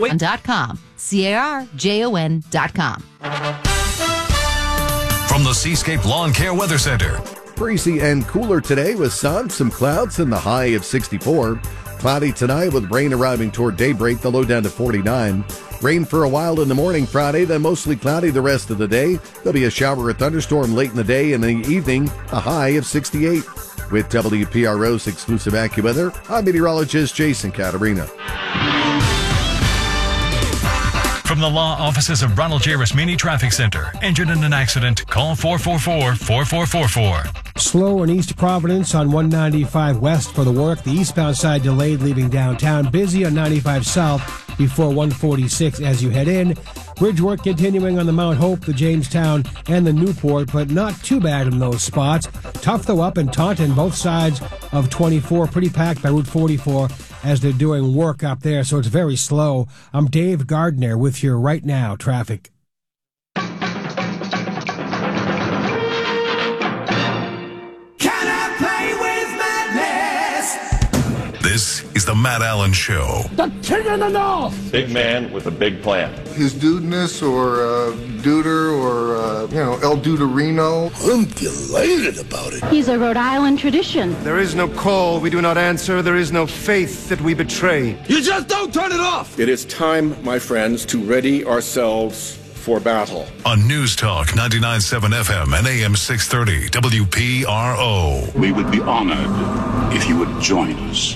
CarJon.com. CarJon.com. From the Seascape Lawn Care Weather Center. Breezy and cooler today with sun, some clouds, and the high of 64. Cloudy tonight with rain arriving toward daybreak, the low down to 49. Rain for a while in the morning Friday, then mostly cloudy the rest of the day. There'll be a shower or thunderstorm late in the day and in the evening, a high of 68. With WPRO's exclusive AccuWeather, I'm meteorologist Jason Caterina. From the law offices of Ronald J. Rasmini Traffic Center. Injured in an accident? Call 444-4444. Slow in East Providence on 195 West for the work. The eastbound side delayed leaving downtown. Busy on 95 South before 146 as you head in. Bridge work continuing on the Mount Hope, the Jamestown, and the Newport, but not too bad in those spots. Tough, though, up in Taunton, both sides of 24. Pretty packed by Route 44 as they're doing work up there, so it's very slow. I'm Dave Gardner with your Right Now traffic. This is the Matt Allen Show. The king of the north! Big man with a big plan. His dudeness or duder or, El Duderino. I'm delighted about it. He's a Rhode Island tradition. There is no call we do not answer. There is no faith that we betray. You just don't turn it off! It is time, my friends, to ready ourselves for battle. On News Talk 99.7 FM and AM 630 WPRO. We would be honored if you would join us.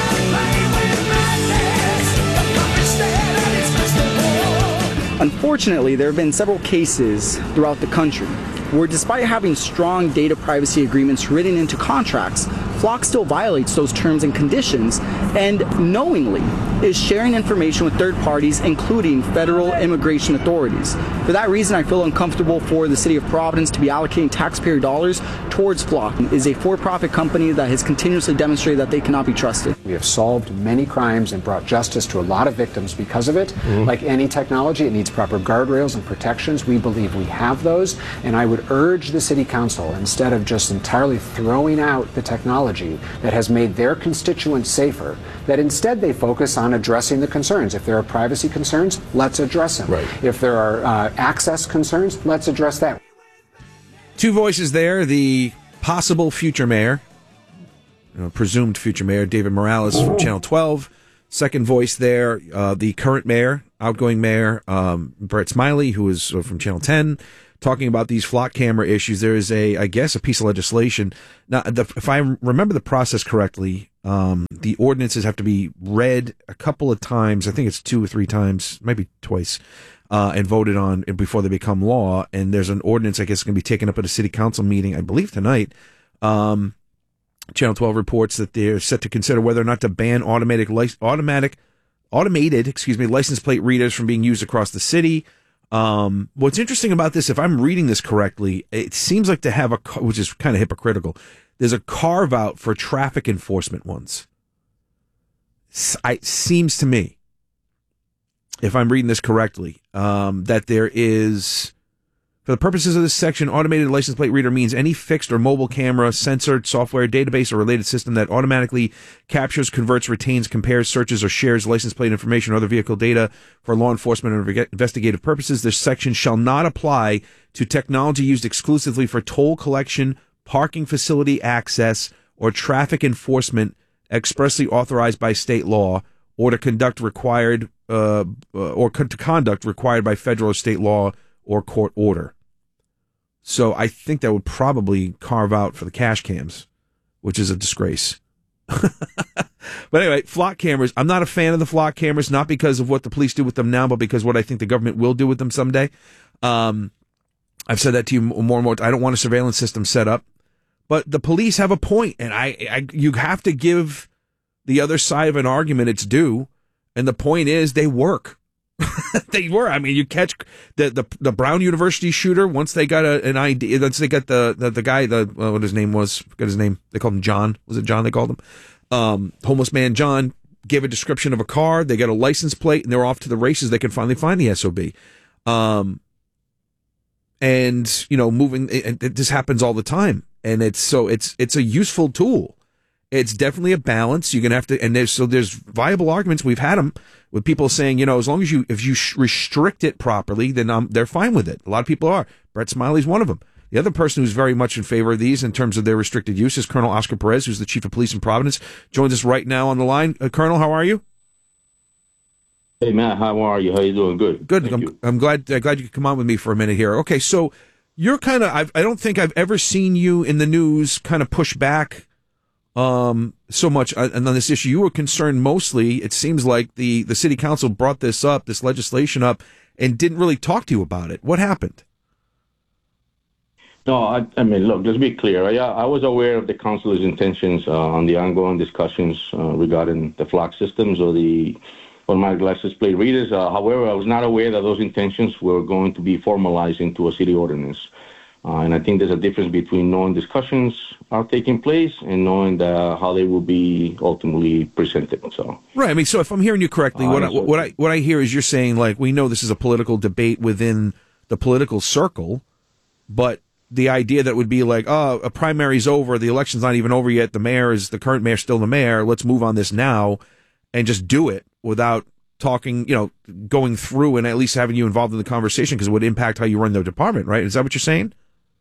Unfortunately, there have been several cases throughout the country where, despite having strong data privacy agreements written into contracts, Flock still violates those terms and conditions and knowingly is sharing information with third parties, including federal immigration authorities. For that reason, I feel uncomfortable for the city of Providence to be allocating taxpayer dollars towards Flock. It is a for-profit company that has continuously demonstrated that they cannot be trusted. We have solved many crimes and brought justice to a lot of victims because of it. Like any technology, it needs proper guardrails and protections. We believe we have those, and I would urge the city council, instead of just entirely throwing out the technology that has made their constituents safer, that instead they focus on addressing the concerns. If there are privacy concerns, let's address them. Right. If there are access concerns, let's address that. Two voices there, the possible future mayor, presumed future mayor, David Morales from Channel 12. Second voice there, the current mayor, outgoing mayor, Brett Smiley, who is from Channel 10, talking about these flock camera issues. There is a piece of legislation. Now, if I remember the process correctly, the ordinances have to be read a couple of times. I think it's 2 or 3 times, maybe twice, and voted on before they become law. And there's an ordinance, I guess, going to be taken up at a city council meeting, I believe tonight. Channel 12 reports that they're set to consider whether or not to ban automated license plate readers from being used across the city. What's interesting about this, if I'm reading this correctly, it seems like to have which is kind of hypocritical, there's a carve out for traffic enforcement ones. It seems to me, if I'm reading this correctly, that there is, for the purposes of this section, automated license plate reader means any fixed or mobile camera, sensor, software, database, or related system that automatically captures, converts, retains, compares, searches, or shares license plate information or other vehicle data for law enforcement or investigative purposes. This section shall not apply to technology used exclusively for toll collection, parking facility access, or traffic enforcement expressly authorized by state law, or to conduct required by federal or state law or court order. So I think that would probably carve out for the cash cams, which is a disgrace. But anyway, flock cameras. I'm not a fan of the flock cameras, not because of what the police do with them now, but because what I think the government will do with them someday. I've said that to you more and more. I don't want a surveillance system set up, but the police have a point, and you have to give the other side of an argument its due, and the point is they work. They were. I mean, you catch the Brown University shooter once they got an ID. Once they got the guy, what his name was, forgot his name. They called him John. Was it John? They called him homeless man John. Gave a description of a car. They got a license plate, and they're off to the races. They could finally find the SOB. And moving. This happens all the time, and it's a useful tool. It's definitely a balance. You're going to have to, and there's viable arguments. We've had them with people saying, as long as if you restrict it properly, then they're fine with it. A lot of people are. Brett Smiley's one of them. The other person who's very much in favor of these in terms of their restricted use is Colonel Oscar Perez, who's the chief of police in Providence. Joins us right now on the line. Colonel, how are you? Hey, Matt, how are you? How you doing? Good. Good. I'm glad you could come on with me for a minute here. Okay, so you're kind of, I don't think I've ever seen you in the news kind of push back so much on this issue. You were concerned mostly, it seems like the city council brought this legislation up, and didn't really talk to you about it. What happened? No, I mean, look, let's be clear. I was aware of the council's intentions on the ongoing discussions regarding the flock systems or the automatic license plate readers. However, I was not aware that those intentions were going to be formalized into a city ordinance. And I think there's a difference between knowing discussions are taking place and knowing how they will be ultimately presented. So right. I mean, so if I'm hearing you correctly, what I hear is you're saying, like, we know this is a political debate within the political circle, but the idea that would be like, a primary's over, the election's not even over yet, the current mayor's still the mayor, let's move on this now and just do it without talking, going through and at least having you involved in the conversation, because it would impact how you run the department, right? Is that what you're saying?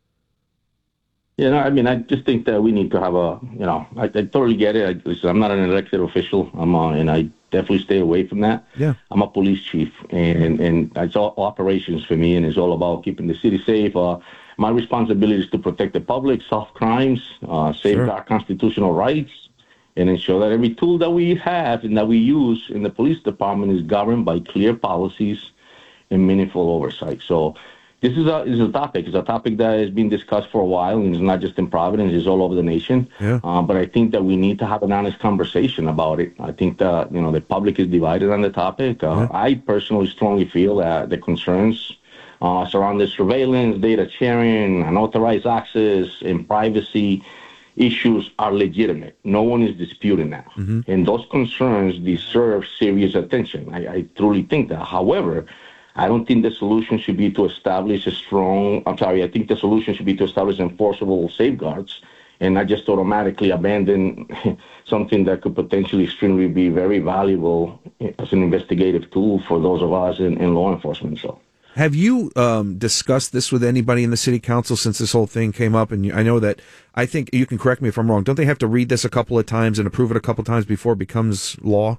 Yeah, no, I mean, I just think that we need to have I totally get it. I'm not an elected official, and I definitely stay away from that. Yeah. I'm a police chief, and it's all operations for me, and it's all about keeping the city safe. My responsibility is to protect the public, solve crimes, safeguard constitutional rights, and ensure that every tool that we have and that we use in the police department is governed by clear policies and meaningful oversight. So this is a topic. It's a topic that has been discussed for a while, and it's not just in Providence; it's all over the nation. Yeah. But I think that we need to have an honest conversation about it. I think that the public is divided on the topic. I personally strongly feel that the concerns surrounding surveillance, data sharing, unauthorized access, and privacy issues are legitimate. No one is disputing that. Mm-hmm. And those concerns deserve serious attention. I truly think that. However, I don't think the solution should be to establish I think the solution should be to establish enforceable safeguards and not just automatically abandon something that could potentially extremely be very valuable as an investigative tool for those of us in law enforcement. So, have you discussed this with anybody in the city council since this whole thing came up? And I know that, I think, you can correct me if I'm wrong, don't they have to read this a couple of times and approve it a couple of times before it becomes law?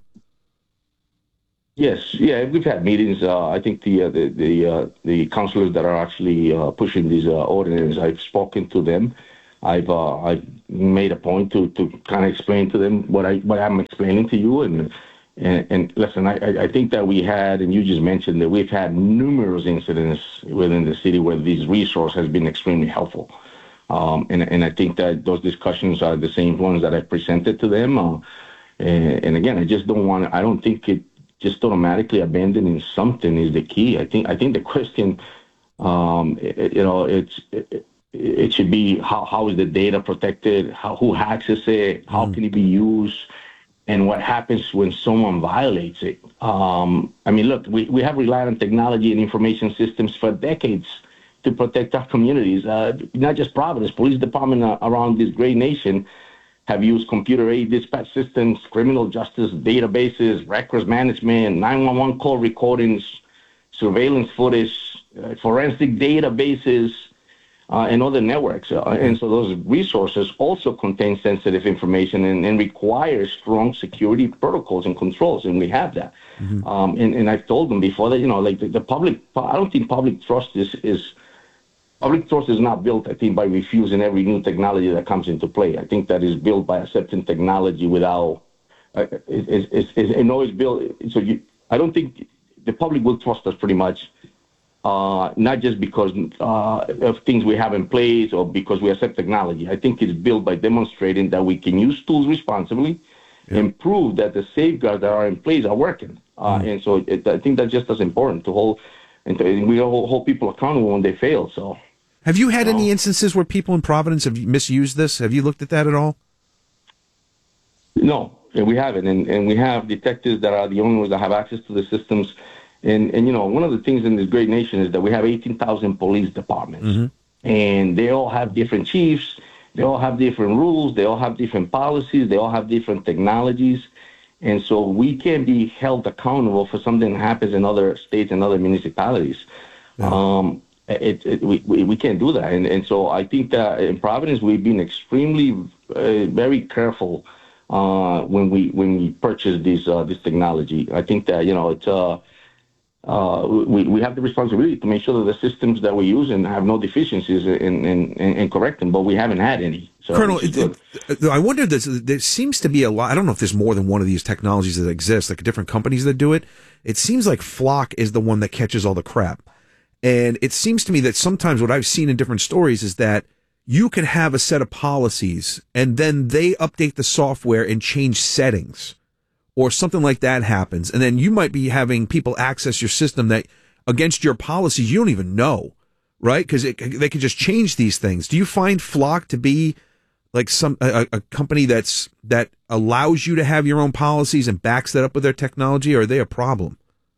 Yes, yeah, we've had meetings. I think the councilors that are actually pushing these ordinances, I've spoken to them. I've made a point to kind of explain to them what I'm explaining to you. And listen, I think that we had, and you just mentioned that we've had numerous incidents within the city where this resource has been extremely helpful. And I think that those discussions are the same ones that I presented to them. And again, I don't think it just automatically abandoning something is the key. I think the question, it should be how is the data protected? Who accesses it? How can it be used? And what happens when someone violates it? Look, we have relied on technology and information systems for decades to protect our communities. Not just Providence, police department around this great nation have used computer-aided dispatch systems, criminal justice databases, records management, 911 call recordings, surveillance footage, forensic databases, and other networks. And so those resources also contain sensitive information and require strong security protocols and controls, and we have that. Mm-hmm. And I've told them before that, the public, I don't think public trust Public trust is not built, I think, by refusing every new technology that comes into play. I think that is built by accepting technology without. It's built. So I don't think the public will trust us pretty much, not just because of things we have in place or because we accept technology. I think it's built by demonstrating that we can use tools responsibly and prove that the safeguards that are in place are working. And so I think that's just as important to hold people accountable when they fail. So. Have you had any instances where people in Providence have misused this? Have you looked at that at all? No, we haven't. And we have detectives that are the only ones that have access to the systems. And one of the things in this great nation is that we have 18,000 police departments. Mm-hmm. And they all have different chiefs, They all have different rules. They all have different policies. They all have different technologies. And so we can't be held accountable for something that happens in other states and other municipalities. Yeah. We can't do that. And so I think that in Providence, we've been extremely, very careful when we purchase this technology. I think that, it's we have the responsibility to make sure that the systems that we use and have no deficiencies and correct them, but we haven't had any. So Colonel, I wonder, there seems to be a lot. I don't know if there's more than one of these technologies that exist, like different companies that do it. It seems like Flock is the one that catches all the crap. And it seems to me that sometimes what I've seen in different stories is that you can have a set of policies and then they update the software and change settings or something like that happens. And then you might be having people access your system that against your policies you don't even know, right? Because they can just change these things. Do you find Flock to be like a company that allows you to have your own policies and backs that up with their technology, or are they a problem?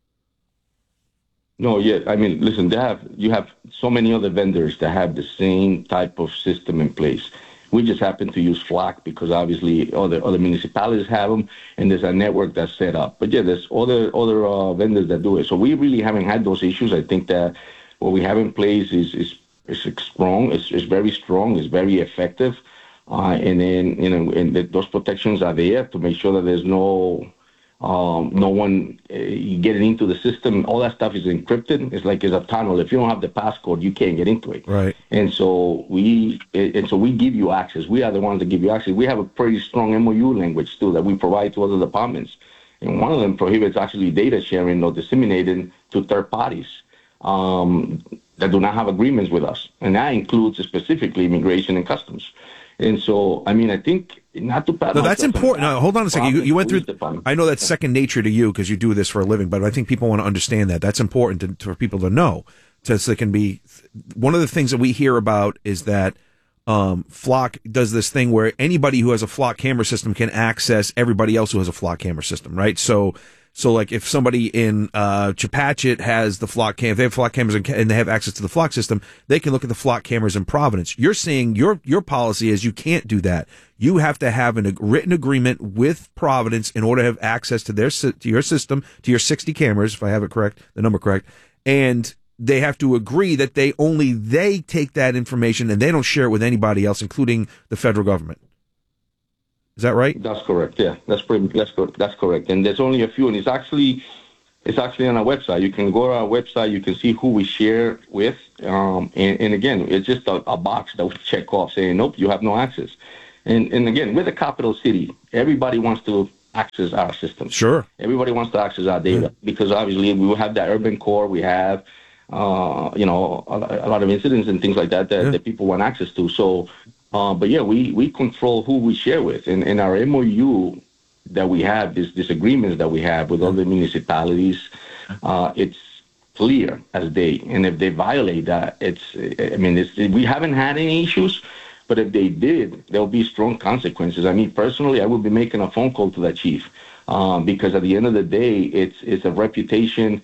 No, yeah. I mean, listen, you have so many other vendors that have the same type of system in place. We just happen to use Flock because obviously other municipalities have them, and there's a network that's set up. But yeah, there's other vendors that do it. So we really haven't had those issues. I think that what we have in place is strong. It's very strong. It's very effective. And then those protections are there to make sure that there's no one getting into the system. All that stuff is encrypted. It's like it's a tunnel. If you don't have the passcode, you can't get into it. Right. And so we give you access. We are the ones that give you access. We have a pretty strong MOU language too that we provide to other departments. And one of them prohibits actually data sharing or disseminating to third parties that do not have agreements with us. And that includes specifically immigration and customs. And so, I mean, I think not to pat. No, that's important. No, hold on a second. You went through. I know that's second nature to you because you do this for a living, but I think people want to understand that. That's important for people to know. So they can be. One of the things that we hear about is that Flock does this thing where anybody who has a Flock camera system can access everybody else who has a Flock camera system, right? So like if somebody in Chepachet has the Flock cam, if they have Flock cameras and they have access to the Flock system, they can look at the Flock cameras in Providence. You're saying your policy is you can't do that. You have to have a written agreement with Providence in order to have access to your system, to your 60 cameras, if I have it correct, the number correct, and they have to agree that they take that information and they don't share it with anybody else, including the federal government. Is that right? That's correct. Yeah, that's correct. And there's only a few, and it's actually on our website. You can go to our website. You can see who we share with. And again, it's just a box that we check off saying, nope, you have no access. And again, we're the capital city. Everybody wants to access our system. Sure. Everybody wants to access our data because obviously we will have that urban core. We have, a lot of incidents and things like that people want access to. So. But yeah, we control who we share with, and our MOU that we have, these agreements that we have with other municipalities, it's clear as day. And if they violate that, we haven't had any issues, but if they did, there'll be strong consequences. I mean, personally, I would be making a phone call to that chief because at the end of the day, it's a reputation.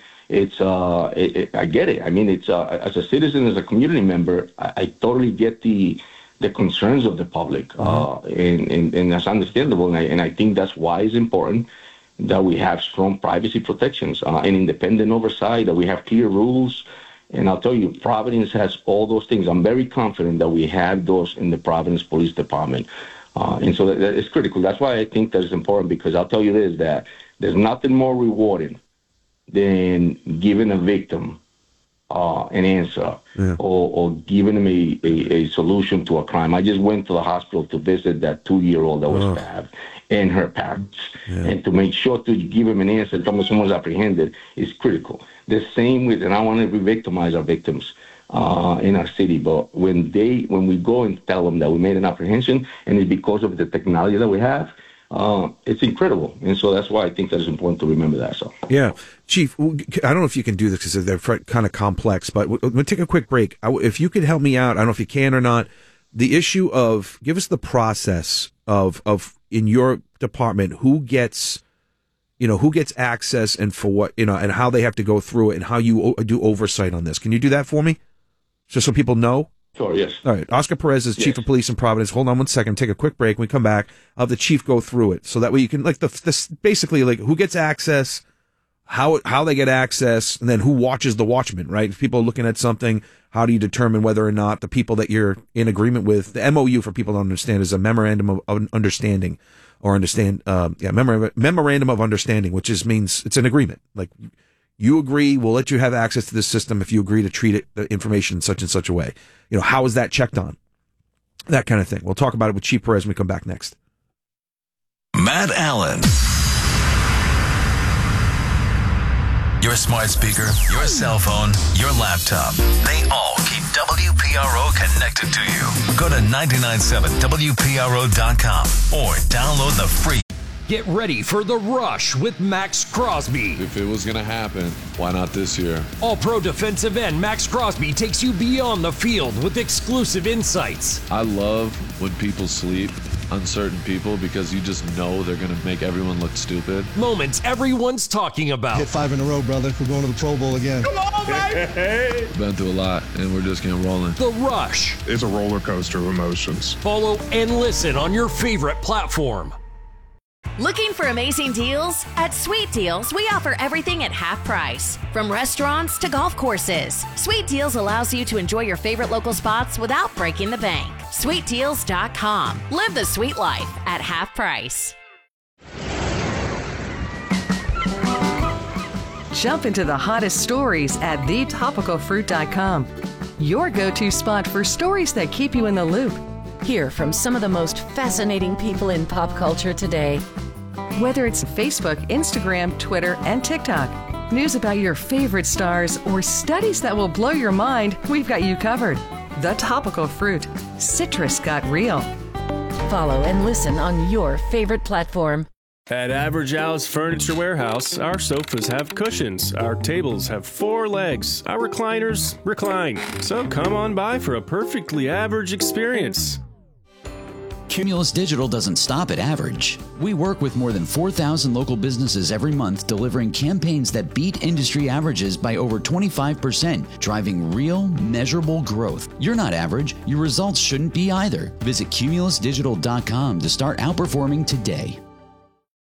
I get it. I mean, it's as a citizen, as a community member, I totally get the concerns of the public, and that's understandable. And I think that's why it's important that we have strong privacy protections and independent oversight, that we have clear rules. And I'll tell you, Providence has all those things. I'm very confident that we have those in the Providence Police Department. And so that is critical. That's why I think that's important, because I'll tell you this, that there's nothing more rewarding than giving a victim an answer or giving them a solution to a crime. I just went to the hospital to visit that 2-year-old that was stabbed and her parents. And to make sure to give them an answer and tell them someone's apprehended is critical. The same with, and I want to re-victimize our victims in our city, but when we go and tell them that we made an apprehension and it's because of the technology that we have, it's incredible. And so that's why I think that it's important to remember that. So yeah. Chief, I don't know if you can do this because they're kind of complex, but we'll take a quick break. If you could help me out, I don't know if you can or not, the issue of, give us the process of in your department, who gets access and for what, and how they have to go through it and how you do oversight on this. Can you do that for me? Just so people know? Sure, yes. All right. Oscar Perez is chief of police in Providence. Hold on one second. Take a quick break. When we come back, I'll have the chief go through it. So that way you can, like, basically, like, who gets access, how they get access, and then who watches the watchman, right? If people are looking at something, how do you determine whether or not the people that you're in agreement with, the MOU for people to understand is a memorandum of understanding, or memorandum of understanding, which means it's an agreement. Like, you agree, we'll let you have access to this system if you agree to treat the information in such and such a way. You know, how is that checked on? That kind of thing. We'll talk about it with Chief Perez when we come back next. Matt Allen. Your smart speaker, your cell phone, your laptop. They all keep WPRO connected to you. Go to 997WPRO.com or download the free. Get ready for The Rush with Max Crosby. If it was going to happen, why not this year? All-pro defensive end Max Crosby takes you beyond the field with exclusive insights. I love when people sleep, uncertain people, because you just know they're going to make everyone look stupid. Moments everyone's talking about. Hit 5 in a row, brother. We're going to the Pro Bowl again. Come on, baby! Been through a lot, and we're just getting rolling. The Rush. It's a roller coaster of emotions. Follow and listen on your favorite platform. Looking for amazing deals? At Sweet Deals, we offer everything at half price. From restaurants to golf courses, Sweet Deals allows you to enjoy your favorite local spots without breaking the bank. SweetDeals.com. Live the sweet life at half price. Jump into the hottest stories at thetopicalfruit.com. Your go-to spot for stories that keep you in the loop. Hear from some of the most fascinating people in pop culture today. Whether it's Facebook, Instagram, Twitter, and TikTok, news about your favorite stars, or studies that will blow your mind, we've got you covered. The Topical Fruit. Citrus got real. Follow and listen on your favorite platform. At Average House Furniture Warehouse, our sofas have cushions, our tables have 4 legs, our recliners recline. So come on by for a perfectly average experience. Cumulus Digital doesn't stop at average. We work with more than 4,000 local businesses every month, delivering campaigns that beat industry averages by over 25%, driving real, measurable growth. You're not average. Your results shouldn't be either. Visit cumulusdigital.com to start outperforming today.